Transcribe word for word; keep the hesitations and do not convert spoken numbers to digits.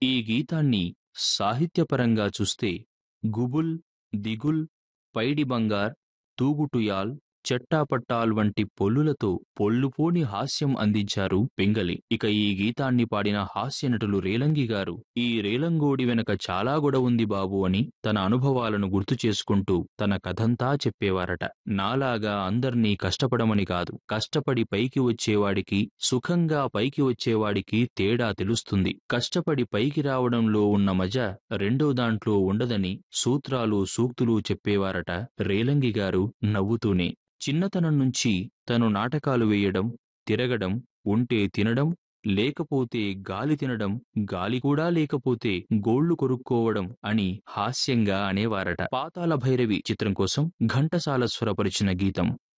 ఈ గీతాన్ని సాహిత్యపరంగా చూస్తే గుబుల్, దిగుల్, పైడి బంగార్, తూగుటుయాల్, చెట్టాపట్టాల్ వంటి పొల్లులతో పొల్లుపోని హాస్యం అందించారు పింగళి. ఇక ఈ గీతాన్ని పాడిన హాస్య నటులు రేలంగి గారు ఈ రేలంగోడి వెనక చాలా గొడవుంది బాబు అని తన అనుభవాలను గుర్తు చేసుకుంటూ తన కథంతా చెప్పేవారట. నాలాగా అందర్నీ కష్టపడమని కాదు, కష్టపడి పైకి వచ్చేవాడికి, సుఖంగా పైకి వచ్చేవాడికి తేడా తెలుస్తుంది. కష్టపడి పైకి రావడంలో ఉన్న మజ రెండో దాంట్లో ఉండదని సూత్రాలు సూక్తులు చెప్పేవారట రేలంగి గారు నవ్వుతూనే. చిన్నతనం నుంచి తను నాటకాలు వేయడం, తిరగడం, ఉంటే తినడం, లేకపోతే గాలి తినడం, గాలి కూడా లేకపోతే గోళ్లు కొరుక్కోవడం అని హాస్యంగా అనేవారట. పాతాళ భైరవి చిత్రం కోసం ఘంటసాల స్వరపరిచిన గీతం